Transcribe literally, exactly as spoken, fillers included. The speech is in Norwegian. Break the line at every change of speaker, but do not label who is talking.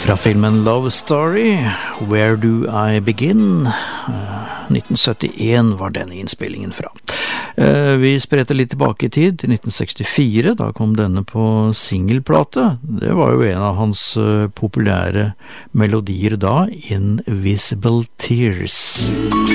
Fra filmen Love Story, Where Do I Begin? nitten syttien var denne innspillingen fra. Vi spretter litt tilbake i tid, til nitten sekstifire, da kom denne på singelplate. Det var jo en av hans populære melodier da, Invisible Tears.